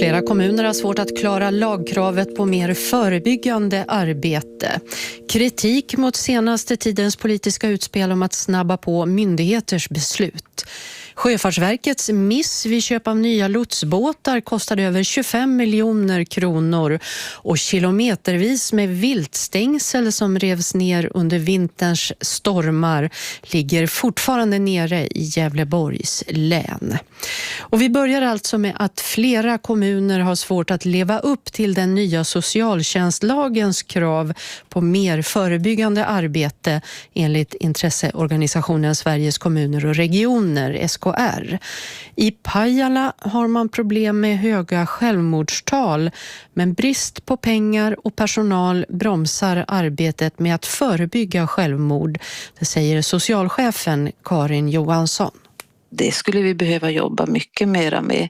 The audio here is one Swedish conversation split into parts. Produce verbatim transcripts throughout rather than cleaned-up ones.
Flera kommuner har svårt att klara lagkravet på mer förebyggande arbete. Kritik mot senaste tidens politiska utspel om att snabba på myndigheters beslut. Sjöfartsverkets miss vid köp av nya lotsbåtar kostade över tjugofem miljoner kronor och kilometervis med viltstängsel som revs ner under vinterns stormar ligger fortfarande nere i Gävleborgs län. Och vi börjar alltså med att flera kommuner har svårt att leva upp till den nya socialtjänstlagens krav på mer förebyggande arbete enligt intresseorganisationen Sveriges kommuner och regioner, S K R. I Pajala har man problem med höga självmordstal, men brist på pengar och personal bromsar arbetet med att förebygga självmord. Det säger socialchefen Karin Johansson. Det skulle vi behöva jobba mycket mer med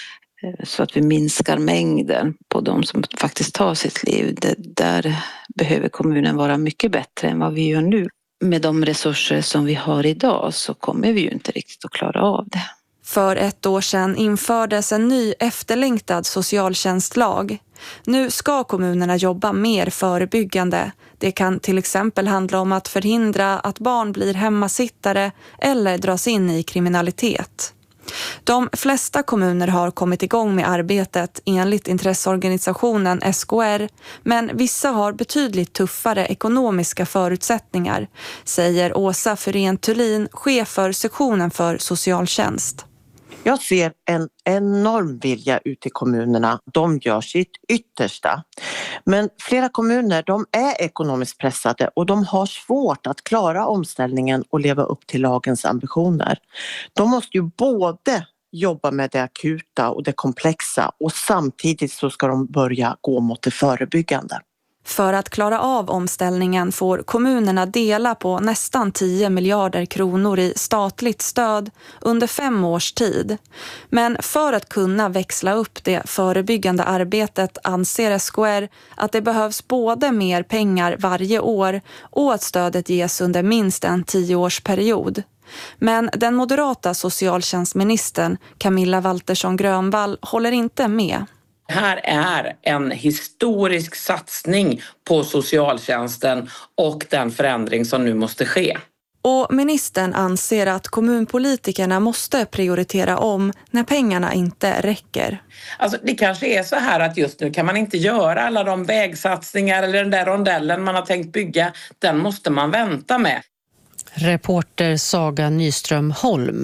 så att vi minskar mängden på de som faktiskt tar sitt liv. Det, där behöver kommunen vara mycket bättre än vad vi gör nu. Med de resurser som vi har idag så kommer vi ju inte riktigt att klara av det. För ett år sedan infördes en ny efterlängtad socialtjänstlag. Nu ska kommunerna jobba mer förebyggande. Det kan till exempel handla om att förhindra att barn blir hemmasittare eller dras in i kriminalitet. De flesta kommuner har kommit igång med arbetet enligt intresseorganisationen S K R, men vissa har betydligt tuffare ekonomiska förutsättningar, säger Åsa Fyrén-Thulin, chef för sektionen för socialtjänst. Jag ser en enorm vilja ute i kommunerna. De gör sitt yttersta. Men flera kommuner, de är ekonomiskt pressade och de har svårt att klara omställningen och leva upp till lagens ambitioner. De måste ju både jobba med det akuta och det komplexa och samtidigt så ska de börja gå mot det förebyggande. För att klara av omställningen får kommunerna dela på nästan tio miljarder kronor i statligt stöd under fem års tid. Men för att kunna växla upp det förebyggande arbetet anser S K R att det behövs både mer pengar varje år och att stödet ges under minst en tioårsperiod. Men den moderata socialtjänstministern Camilla Waltersson Grönvall håller inte med. Det här är en historisk satsning på socialtjänsten och den förändring som nu måste ske. Och ministern anser att kommunpolitikerna måste prioritera om när pengarna inte räcker. Alltså det kanske är så här att just nu kan man inte göra alla de vägsatsningar eller den där rondellen man har tänkt bygga. Den måste man vänta med. Reporter Saga Nyström Holm.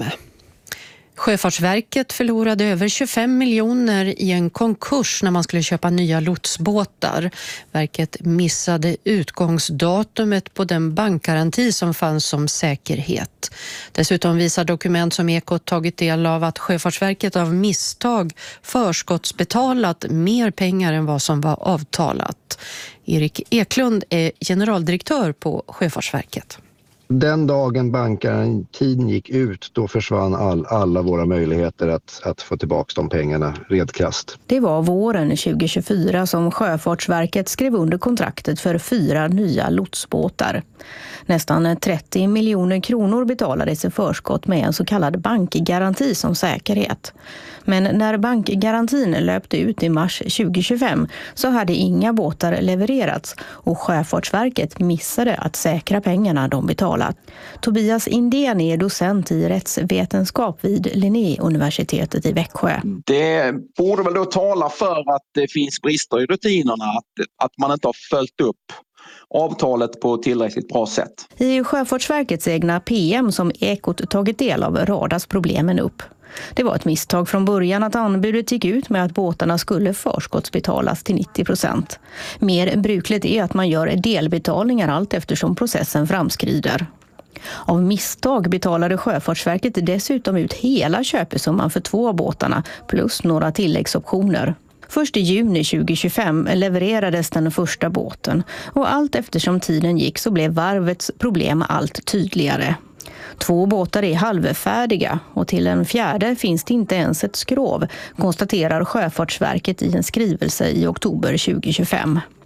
Sjöfartsverket förlorade över tjugofem miljoner i en konkurs när man skulle köpa nya lotsbåtar. Verket missade utgångsdatumet på den bankgaranti som fanns som säkerhet. Dessutom visar dokument som Ekot tagit del av att Sjöfartsverket av misstag förskottsbetalat mer pengar än vad som var avtalat. Erik Eklund är generaldirektör på Sjöfartsverket. Den dagen bankgarantin gick ut, då försvann all, alla våra möjligheter att, att få tillbaka de pengarna redkast. Det var våren tjugo tjugofyra som Sjöfartsverket skrev under kontraktet för fyra nya lotsbåtar. Nästan trettio miljoner kronor betalades i förskott med en så kallad bankgaranti som säkerhet. Men när bankgarantin löpte ut i mars tjugo tjugofem så hade inga båtar levererats och Sjöfartsverket missade att säkra pengarna de betalat. Tobias Indén är docent i rättsvetenskap vid Linnéuniversitetet i Växjö. Det borde väl då tala för att det finns brister i rutinerna, att, att man inte har följt upp avtalet på tillräckligt bra sätt. I Sjöfartsverkets egna P M som Ekot tagit del av radas problemen upp. Det var ett misstag från början att anbudet gick ut med att båtarna skulle förskottsbetalas till nittio procent. Mer brukligt är att man gör delbetalningar allt eftersom processen framskrider. Av misstag betalade Sjöfartsverket dessutom ut hela köpesumman för två av båtarna plus några tilläggsoptioner. Först i juni tjugo tjugofem levererades den första båten och allt eftersom tiden gick så blev varvets problem allt tydligare. Två båtar är halvfärdiga och till en fjärde finns det inte ens ett skrov, konstaterar Sjöfartsverket i en skrivelse i oktober tjugo tjugofem.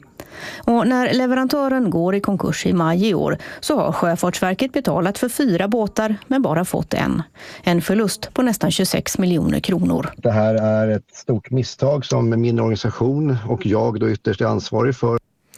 Och när leverantören går i konkurs i maj i år så har Sjöfartsverket betalat för fyra båtar men bara fått en. En förlust på nästan tjugosex miljoner kronor. Det här är ett stort misstag som min organisation och jag då ytterst är ansvarig för.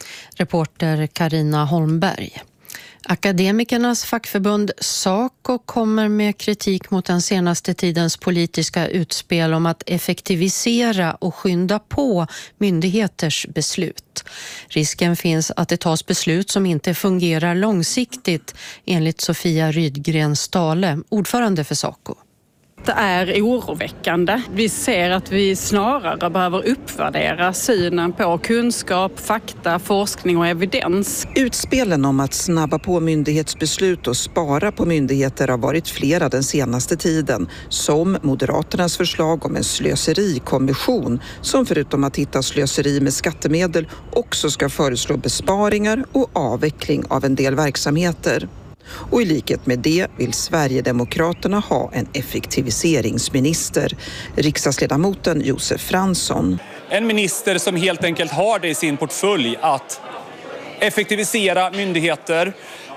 Reporter Carina Holmberg. Akademikernas fackförbund SACO kommer med kritik mot den senaste tidens politiska utspel om att effektivisera och skynda på myndigheters beslut. Risken finns att det tas beslut som inte fungerar långsiktigt, enligt Sofia Rydgren Stale, ordförande för SACO. Det är oroväckande. Vi ser att vi snarare behöver uppvärdera synen på kunskap, fakta, forskning och evidens. Utspelen om att snabba på myndighetsbeslut och spara på myndigheter har varit flera den senaste tiden. Som Moderaternas förslag om en slöserikommission som förutom att hitta slöseri med skattemedel också ska föreslå besparingar och avveckling av en del verksamheter. Och i likhet med det vill Sverigedemokraterna ha en effektiviseringsminister. Riksdagsledamoten Josef Fransson. En minister som helt enkelt har det i sin portfölj att effektivisera myndigheter,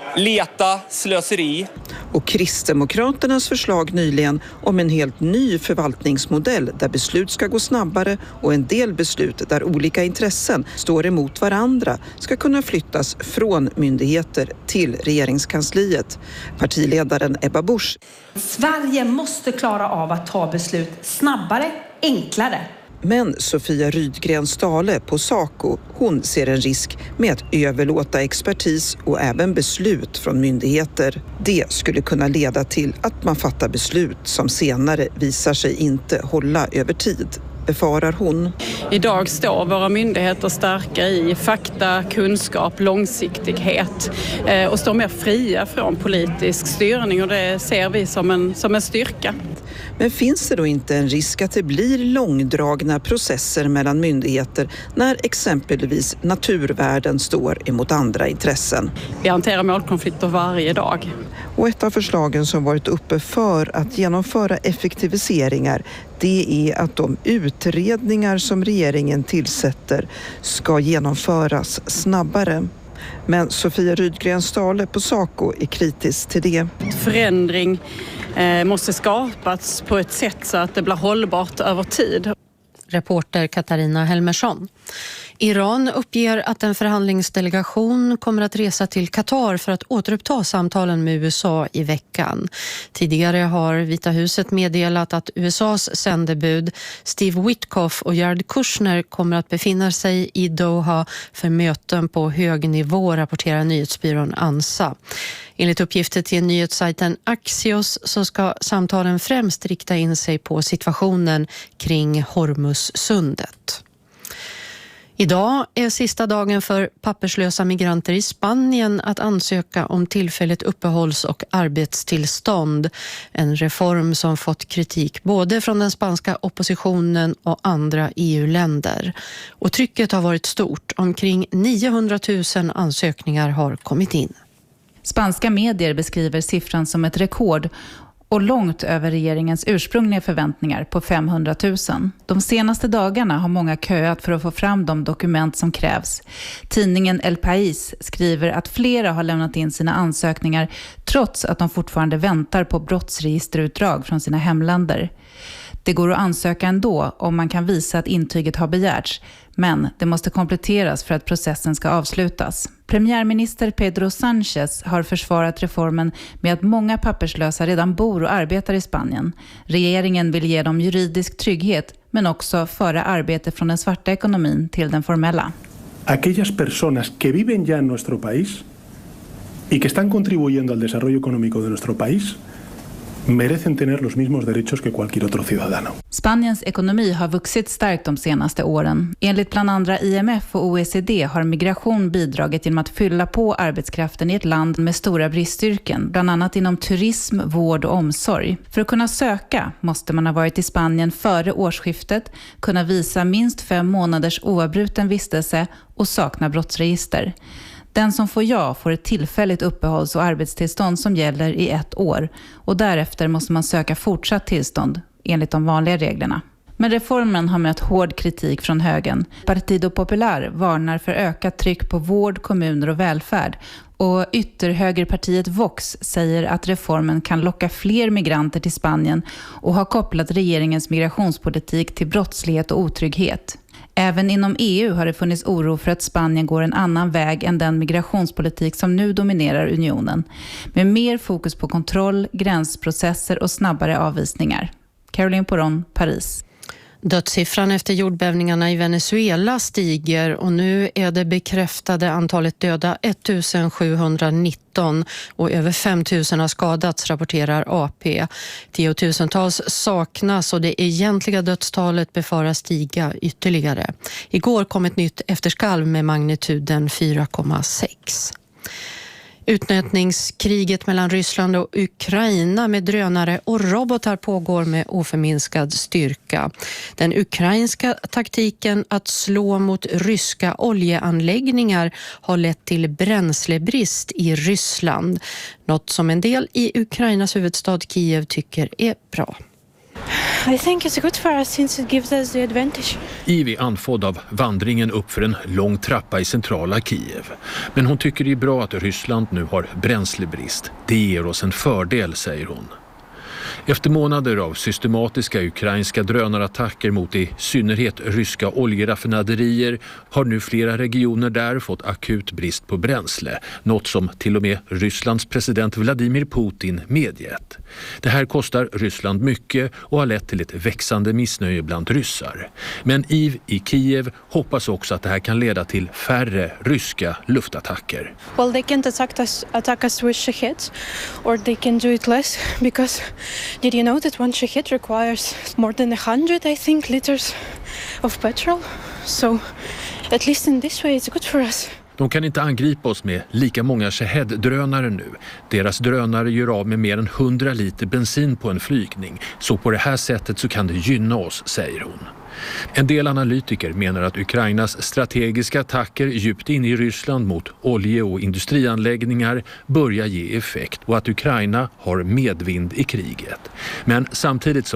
leta slöseri. Och Kristdemokraternas förslag nyligen om en helt ny förvaltningsmodell där beslut ska gå snabbare och en del beslut där olika intressen står emot varandra ska kunna flyttas från myndigheter till regeringskansliet. Partiledaren Ebba Busch. Sverige måste klara av att ta beslut snabbare, enklare. Men Sofia Rydgren Stale på SACO, hon ser en risk med att överlåta expertis och även beslut från myndigheter. Det skulle kunna leda till att man fattar beslut som senare visar sig inte hålla över tid, befarar hon. Idag står våra myndigheter starka i fakta, kunskap, långsiktighet och står mer fria från politisk styrning, och det ser vi som en, som en styrka. Men finns det då inte en risk att det blir långdragna processer mellan myndigheter när exempelvis naturvärden står emot andra intressen? Vi hanterar målkonflikter varje dag. Och ett av förslagen som varit uppe för att genomföra effektiviseringar, det är att de utredningar som regeringen tillsätter ska genomföras snabbare. Men Sofia Rydgren Stale på SACO är kritisk till det. Förändring eh, måste skapas på ett sätt så att det blir hållbart över tid. Reporter Katarina Helmersson. Iran uppger att en förhandlingsdelegation kommer att resa till Qatar för att återuppta samtalen med U S A i veckan. Tidigare har Vita huset meddelat att U S A:s sändebud Steve Witkoff och Jared Kushner kommer att befinna sig i Doha för möten på hög nivå, rapporterar nyhetsbyrån ANSA. Enligt uppgifter till nyhetssajten Axios så ska samtalen främst rikta in sig på situationen kring Hormuzsundet. Idag är sista dagen för papperslösa migranter i Spanien att ansöka om tillfälligt uppehålls- och arbetstillstånd. En reform som fått kritik både från den spanska oppositionen och andra E U-länder. Och trycket har varit stort. Omkring niohundratusen ansökningar har kommit in. Spanska medier beskriver siffran som ett rekord och långt över regeringens ursprungliga förväntningar på femhundratusen. De senaste dagarna har många köat för att få fram de dokument som krävs. Tidningen El País skriver att flera har lämnat in sina ansökningar trots att de fortfarande väntar på brottsregisterutdrag från sina hemländer. Det går att ansöka ändå om man kan visa att intyget har begärts, men det måste kompletteras för att processen ska avslutas. Premiärminister Pedro Sánchez har försvarat reformen med att många papperslösa redan bor och arbetar i Spanien. Regeringen vill ge dem juridisk trygghet, men också föra arbete från den svarta ekonomin till den formella. Aquellas personas que viven ya en nuestro país y que están contribuyendo al desarrollo económico de nuestro país merecen tener los mismos derechos que cualquier otro ciudadano. Spaniens ekonomi har vuxit starkt de senaste åren. Enligt bland andra I M F och O E C D har migration bidragit genom att fylla på arbetskraften i ett land med stora bristyrken, bland annat inom turism, vård och omsorg. För att kunna söka måste man ha varit i Spanien före årsskiftet, kunna visa minst fem månaders oavbruten vistelse och sakna brottsregister. Den som får ja får ett tillfälligt uppehålls- och arbetstillstånd som gäller i ett år och därefter måste man söka fortsatt tillstånd enligt de vanliga reglerna. Men reformen har mött hård kritik från högern. Partido Popular varnar för ökat tryck på vård, kommuner och välfärd. Och ytterhögerpartiet Vox säger att reformen kan locka fler migranter till Spanien och har kopplat regeringens migrationspolitik till brottslighet och otrygghet. Även inom E U har det funnits oro för att Spanien går en annan väg än den migrationspolitik som nu dominerar unionen. Med mer fokus på kontroll, gränsprocesser och snabbare avvisningar. Caroline Poron, Paris. Dödssiffran efter jordbävningarna i Venezuela stiger och nu är det bekräftade antalet döda ettusensjuhundranitton och över fem tusen har skadats, rapporterar A P. Tiotusentals saknas och det egentliga dödstalet befaras stiga ytterligare. Igår kom ett nytt efterskalv med magnituden fyra komma sex. Utnötningskriget mellan Ryssland och Ukraina med drönare och robotar pågår med oförminskad styrka. Den ukrainska taktiken att slå mot ryska oljeanläggningar har lett till bränslebrist i Ryssland. Något som en del i Ukrainas huvudstad Kiev tycker är bra. I think it's good for us since it gives us the advantage. Ivy anfodd av vandringen upp för en lång trappa i centrala Kiev. Men hon tycker det är bra att Ryssland nu har bränslebrist. Det ger oss en fördel, säger hon. Efter månader av systematiska ukrainska drönarattacker mot i synnerhet ryska oljeraffinaderier har nu flera regioner där fått akut brist på bränsle. Något som till och med Rysslands president Vladimir Putin medgett. Det här kostar Ryssland mycket och har lett till ett växande missnöje bland ryssar. Men Eve i Kiev hoppas också att det här kan leda till färre ryska luftattacker. Well, they can't attack us, attack us with shaheds, or they can do it less because did you know that one shahed requires more than a hundred, I think, liters of petrol? So at least in this way it's good for us. De kan inte angripa oss med lika många Shahed-drönare nu. Deras drönare gör av med mer än hundra liter bensin på en flygning. Så på det här sättet så kan det gynna oss, säger hon. En del analytiker menar att Ukrainas strategiska attacker djupt in i Ryssland mot olje- och industrianläggningar börjar ge effekt och att Ukraina har medvind i kriget. Men samtidigt så